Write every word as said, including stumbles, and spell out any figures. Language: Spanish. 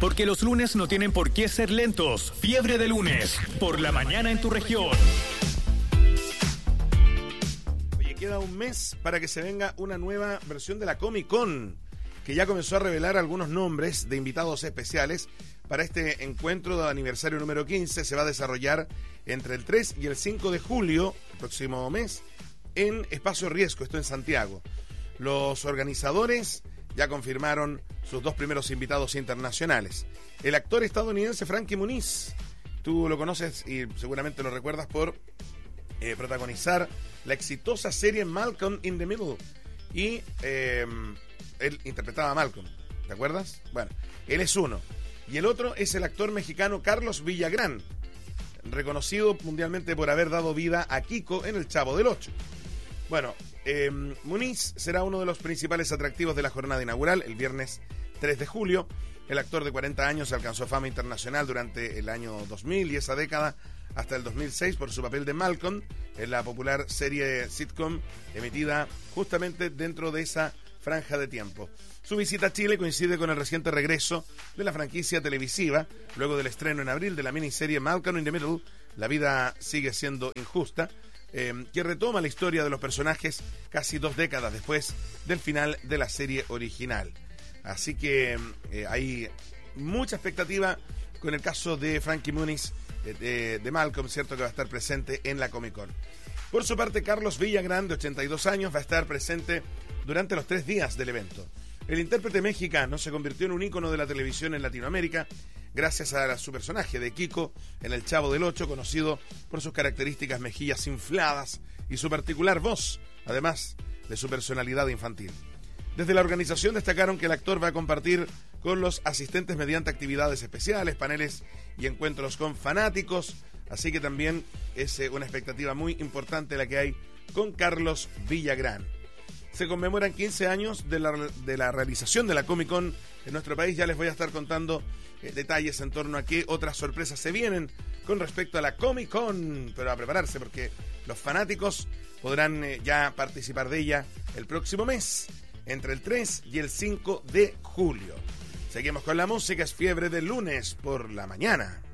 Porque los lunes no tienen por qué ser lentos. Fiebre de lunes, por la mañana en tu región. Oye, queda un mes para que se venga una nueva versión de la Comic Con, que ya comenzó a revelar algunos nombres de invitados especiales para este encuentro de aniversario número quince. Se va a desarrollar entre el tres y el cinco de julio, el próximo mes, en Espacio Riesgo, esto en Santiago. Los organizadores ya confirmaron sus dos primeros invitados internacionales. El actor estadounidense Frankie Muniz, tú lo conoces y seguramente lo recuerdas por eh, protagonizar la exitosa serie Malcolm in the Middle. Y eh, él interpretaba a Malcolm, ¿te acuerdas? Bueno, él es uno. Y el otro es el actor mexicano Carlos Villagrán, reconocido mundialmente por haber dado vida a Kiko en El Chavo del Ocho. Bueno, eh, Muniz será uno de los principales atractivos de la jornada inaugural el viernes tres de julio. El actor de cuarenta años alcanzó fama internacional durante el año dos mil y esa década hasta el dos mil seis por su papel de Malcolm en la popular serie sitcom emitida justamente dentro de esa franja de tiempo. Su visita a Chile coincide con el reciente regreso de la franquicia televisiva luego del estreno en abril de la miniserie Malcolm in the Middle, La vida sigue siendo injusta, eh, que retoma la historia de los personajes casi dos décadas después del final de la serie original. Así que eh, hay mucha expectativa con el caso de Frankie Muniz, eh, de, de Malcolm, cierto, que va a estar presente en la Comic Con. Por su parte, Carlos Villagrán, de ochenta y dos años, va a estar presente durante los tres días del evento. El intérprete mexicano se convirtió en un ícono de la televisión en Latinoamérica gracias a su personaje de Kiko en El Chavo del Ocho, conocido por sus características mejillas infladas y su particular voz, además de su personalidad infantil. Desde la organización destacaron que el actor va a compartir con los asistentes mediante actividades especiales, paneles y encuentros con fanáticos, así que también es una expectativa muy importante la que hay con Carlos Villagrán. Se conmemoran quince años de la, de la realización de la Comic Con en nuestro país. Ya les voy a estar contando eh, detalles en torno a qué otras sorpresas se vienen con respecto a la Comic Con, pero a prepararse porque los fanáticos podrán eh, ya participar de ella el próximo mes, entre el tres y el cinco de julio. Seguimos con la música, es Fiebre del Lunes por la mañana.